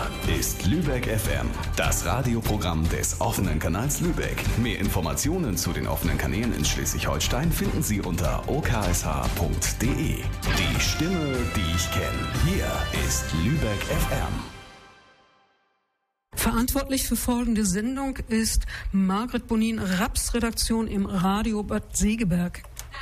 ist Lübeck FM, das Radioprogramm des offenen Kanals Lübeck. Mehr Informationen zu den offenen Kanälen in Schleswig-Holstein finden Sie unter oksh.de. Die Stimme, die ich kenne. Hier ist Lübeck FM. Verantwortlich für folgende Sendung ist Margret Bonin, Raps-Redaktion im Radio Bad Segeberg.